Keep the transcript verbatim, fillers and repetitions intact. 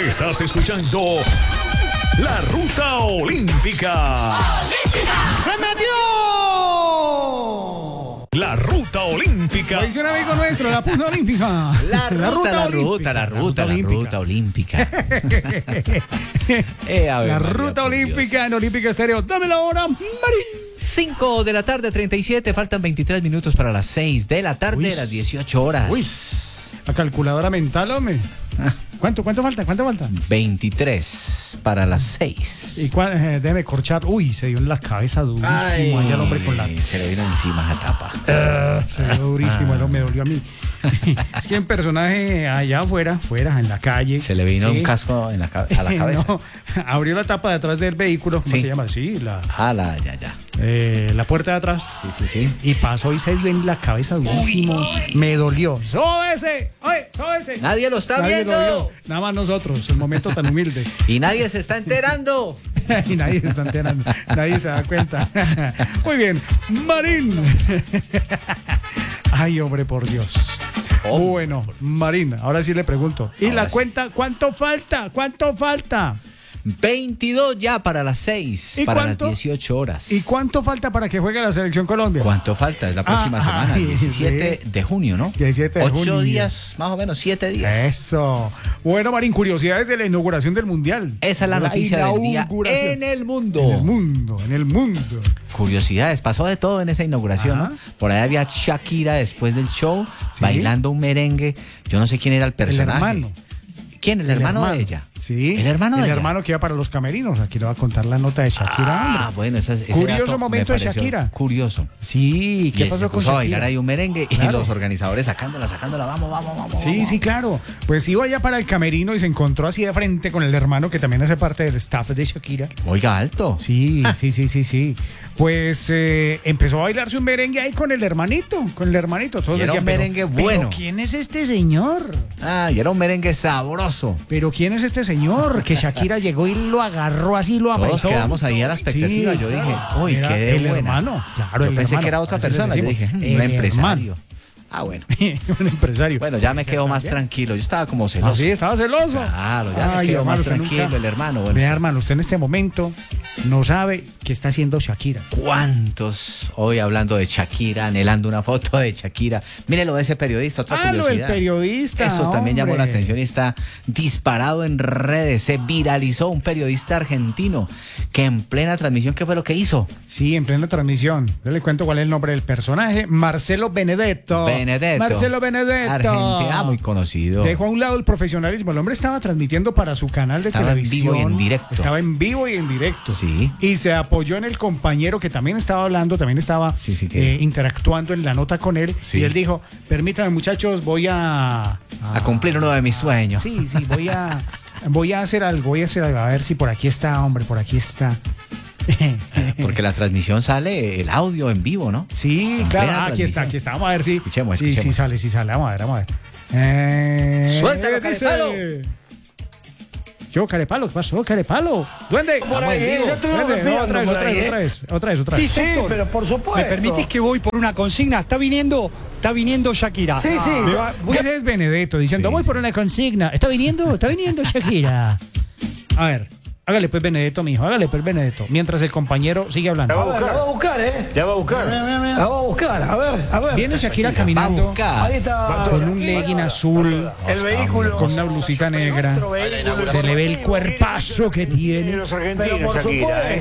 Estás escuchando La Ruta Olímpica. ¡Olímpica! ¡Se metió! La Ruta Olímpica. Lo dice un amigo nuestro, la punta olímpica. La ruta, la ruta, la ruta, la ruta, la ruta olímpica. eh, ver, la ruta olímpica en Olímpica Estéreo. Dame la hora, Marín. cinco de la tarde, treinta y siete. Faltan veintitrés minutos para las seis de la tarde, Uy. las dieciocho horas. Uy. La calculadora mental, hombre. Ah. ¿Cuánto, cuánto falta? ¿Cuánto falta? veintitrés para las seis. ¿Y cuál? Eh, debe corchar. Uy, se dio en la cabeza durísimo. Ay, allá el hombre con la... Se le vino encima esa tapa. Uh, se dio durísimo, uh. me dolió a mí. Es que en personaje allá afuera, fuera, en la calle. Se le vino ¿sí? un casco en la, a la cabeza. No, abrió la tapa de atrás del vehículo. ¿Cómo ¿Sí? se llama? Sí, la... Ah, la, ya, ya. Eh, la puerta de atrás. Sí, sí, sí. Y pasó y se dio en la cabeza durísimo. Uy. Me dolió. ¡Sóbese! ¡Oye, sóbese! Nadie lo está nadie viendo. Lo Nada más nosotros, el momento tan humilde. Y nadie se está enterando. Y nadie se está enterando. Nadie se da cuenta. Muy bien. Marín. Ay, hombre, por Dios. Oh. Bueno, Marín, ahora sí le pregunto. ¿Y ahora la cuenta? Sí. ¿Cuánto falta? ¿Cuánto falta? veintidós ya para las seis, para cuánto? Las dieciocho horas. ¿Y cuánto falta para que juegue la Selección Colombia? ¿Cuánto falta? Es la próxima ah, semana, ay, diecisiete sí. de junio, ¿no? diecisiete de Ocho junio. días, más o menos, siete días. Eso. Bueno, Marín, curiosidades de la inauguración del Mundial. Esa es la, la noticia del día en el mundo. En el mundo, en el mundo. Curiosidades, pasó de todo en esa inauguración, Ajá. ¿no? Por ahí había Shakira después del show, ¿sí? bailando un merengue. Yo no sé quién era el personaje. El hermano. ¿Quién? ¿El, el hermano, hermano de ella? Sí. ¿El hermano el de ella? El hermano que iba para los camerinos. Aquí le va a contar la nota de Shakira. Ah, hombre. bueno. Esa, ese curioso dato momento de Shakira. Curioso. Sí. ¿Qué y pasó se con Shakira? A bailar Shakira? ahí un merengue claro. y los organizadores sacándola, sacándola. Vamos, vamos, vamos. Sí, vamos. sí, claro. Pues iba allá para el camerino y se encontró así de frente con el hermano que también hace parte del staff de Shakira. Oiga, alto. Sí, ah. sí, sí, sí, sí. Pues eh, empezó a bailarse un merengue ahí con el hermanito, con el hermanito. Todos y era decían, un merengue pero, bueno. ¿pero quién es este señor? Ah, y era un merengue sabroso. Pero ¿quién es este señor? Que Shakira llegó y lo agarró así, lo Todos apretó. quedamos ahí a la expectativa. Sí, yo dije, uy, qué de el buena. hermano. Claro, yo el pensé hermano. que era otra persona. Yo dije, un empresario. Hermano. Ah, bueno. Un empresario. Bueno, ya me quedo más tranquilo. Yo estaba como celoso. ¿Ah, sí? ¿Estaba celoso? Claro, ya Ay, me quedo hermano, más tranquilo, nunca... el hermano. Bueno, Vea, hermano, usted en este momento no sabe qué está haciendo Shakira. ¿Cuántos hoy hablando de Shakira, anhelando una foto de Shakira? Mírelo de ese periodista, otra ah, curiosidad. Lo del periodista, Eso también hombre. llamó la atención y está disparado en redes. Se viralizó un periodista argentino que en plena transmisión, ¿qué fue lo que hizo? Sí, en plena transmisión. Yo le cuento cuál es el nombre del personaje. Marcelo Benedetto. Benedetto. Marcelo Benedetto. Argentina, muy conocido. Dejó a un lado el profesionalismo. El hombre estaba transmitiendo para su canal de estaba televisión. En vivo y en directo. Estaba en vivo y en directo. Sí. Y se apoyó en el compañero que también estaba hablando, también estaba sí, sí, que... eh, interactuando en la nota con él. Sí. Y él dijo, permítame muchachos, voy a... A, a cumplir uno de mis sueños. Sí, sí, voy a... voy a hacer algo, voy a hacer algo. A ver si por aquí está, hombre, por aquí está. Porque la transmisión sale el audio en vivo, ¿no? Sí, en claro. Ah, aquí está, aquí está. Vamos a ver si. Escuchemos, sí, escuchemos. Sí, sale, sí sale. Vamos a ver, vamos a ver. Eh, ¡Suéltalo, Carepalo! Yo, Carepalo, ¿qué pasó, Carepalo? ¡Duende! Por ahí, vivo. Duende, no, otra vez, otra vez, otra vez, otra vez, otra vez. Sí, sí, pero por supuesto. ¿Me permitís que voy por una consigna? Está viniendo, está viniendo Shakira. Sí, sí. Ah, ese es Benedetto diciendo, sí, voy sí. por una consigna. ¿Está viniendo? ¿Está viniendo Shakira? A ver. Hágale pues Benedetto, mijo, hágale pues Benedetto. Mientras el compañero sigue hablando. La va a buscar, la va a buscar, ¿eh? Ya va a buscar. La va a buscar, a ver, a ver. Viene Shakira caminando Ahí está, con un legging azul, el vehículo, con una blusita negra. Se le ve el cuerpazo que tiene. Los argentinos, Shakira, ¿eh?